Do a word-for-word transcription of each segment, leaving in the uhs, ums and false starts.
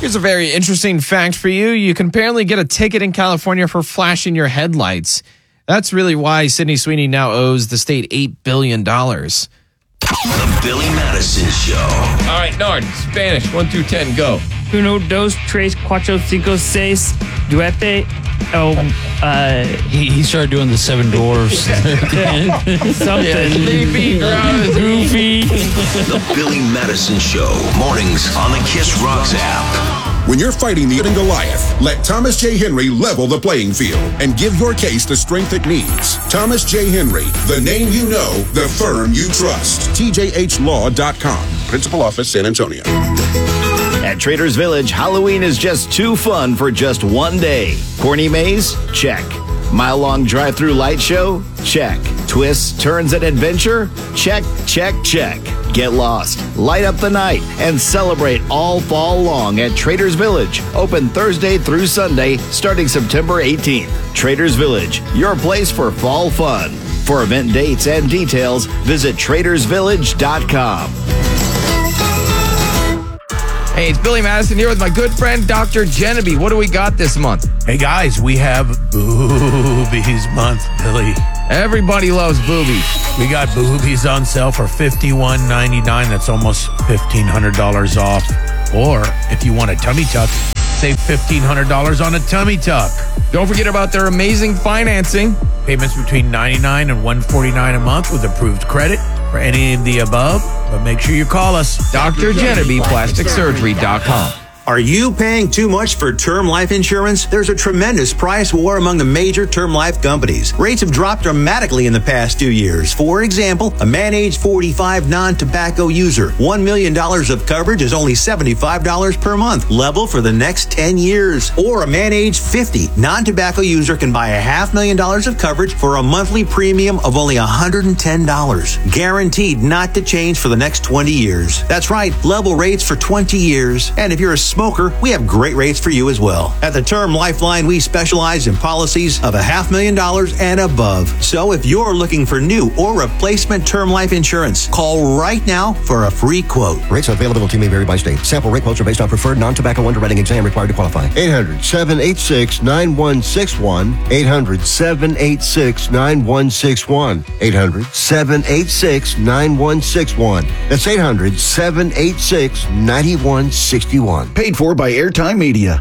Here's a very interesting fact for you. You can apparently get a ticket in California for flashing your headlights. That's really why Sydney Sweeney now owes the state eight billion dollars. The Billy Madison Show. All right, Nard, Spanish, one through ten, go. Uno, dos, tres, cuatro, cinco, seis, duete, oh, uh... He, he started doing the seven dwarfs. something. Sleepy, drowsy. Goofy. The Billy Madison Show. Mornings on the Kiss Rocks app. When you're fighting the Goliath, let Thomas J. Henry level the playing field and give your case the strength it needs. Thomas J. Henry, the name you know, the firm you trust. T J H law dot com. Principal Office, San Antonio. At Traders Village, Halloween is just too fun for just one day. Corny maze? Check. Mile-long drive-through light show? Check. Twists, turns, and adventure? Check, check, check. Get lost, light up the night, and celebrate all fall long at Traders Village. Open Thursday through Sunday, starting September eighteenth. Traders Village, your place for fall fun. For event dates and details, visit traders village dot com. Hey, it's Billy Madison here with my good friend, Doctor Genevieve. What do we got this month? Hey, guys, we have Boobies Month, Billy. Everybody loves boobies. We got boobies on sale for fifty-one ninety-nine. That's almost fifteen hundred dollars off. Or if you want a tummy tuck, save fifteen hundred dollars on a tummy tuck. Don't forget about their amazing financing. Payments between ninety-nine dollars and one hundred forty-nine dollars a month with approved credit for any of the above. But make sure you call us. Dr Genevieve Plastic Surgery dot com. Are you paying too much for term life insurance? There's a tremendous price war among the major term life companies. Rates have dropped dramatically in the past two years. For example, a man age forty-five non-tobacco user, one million dollars of coverage is only seventy-five dollars per month, level for the next ten years. Or a man age fifty non-tobacco user can buy a half million dollars of coverage for a monthly premium of only one hundred ten dollars. Guaranteed not to change for the next twenty years. That's right, level rates for twenty years. And if you're a smoker, we have great rates for you as well. At the Term Lifeline, we specialize in policies of a half million dollars and above. So if you're looking for new or replacement term life insurance, call right now for a free quote. Rates and availability may vary by state. Sample rate quotes are based on preferred non-tobacco underwriting exam required to qualify. eight hundred, seven eight six, nine one six one. eight hundred, seven eight six, nine one six one. eight hundred, seven eight six, nine one six one. That's eight hundred, seven eight six, nine one six one. Paid for by Airtime Media.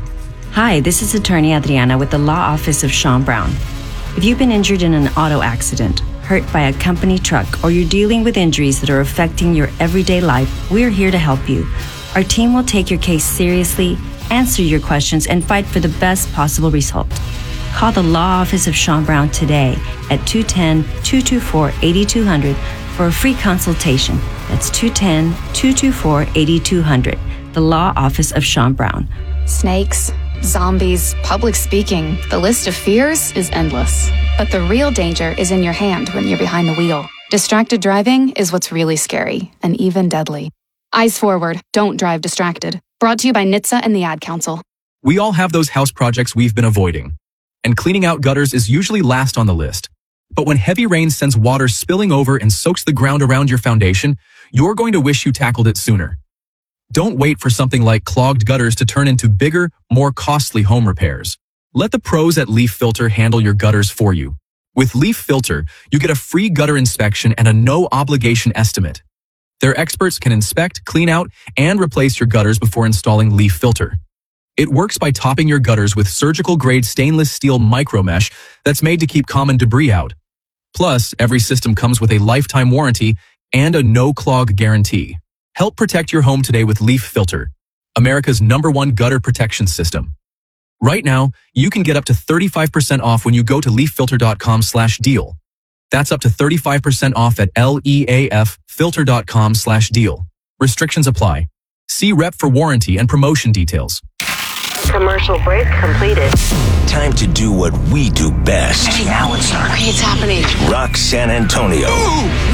Hi, this is attorney Adriana with the Law Office of Sean Brown. If you've been injured in an auto accident, hurt by a company truck, or you're dealing with injuries that are affecting your everyday life, we're here to help you. Our team will take your case seriously, answer your questions, and fight for the best possible result. Call the Law Office of Sean Brown today at two one zero, two two four, eight two zero zero for a free consultation. That's two one zero, two two four, eight two zero zero. The Law Office of Sean Brown. Snakes, zombies, public speaking. The list of fears is endless. But the real danger is in your hand when you're behind the wheel. Distracted driving is what's really scary and even deadly. Eyes forward. Don't drive distracted. Brought to you by N H T S A and the Ad Council. We all have those house projects we've been avoiding. And cleaning out gutters is usually last on the list. But when heavy rain sends water spilling over and soaks the ground around your foundation, you're going to wish you tackled it sooner. Don't wait for something like clogged gutters to turn into bigger, more costly home repairs. Let the pros at Leaf Filter handle your gutters for you. With Leaf Filter, you get a free gutter inspection and a no-obligation estimate. Their experts can inspect, clean out, and replace your gutters before installing Leaf Filter. It works by topping your gutters with surgical-grade stainless steel micromesh that's made to keep common debris out. Plus, every system comes with a lifetime warranty and a no-clog guarantee. Help protect your home today with Leaf Filter, America's number one gutter protection system. Right now, you can get up to thirty-five percent off when you go to leaf filter dot com slash deal. That's up to thirty-five percent off at leaf filter dot com slash deal. Restrictions apply. See rep for warranty and promotion details. Commercial break completed. Time to do what we do best. Hey, now it's starting. It's happening. Rock San Antonio. Ooh,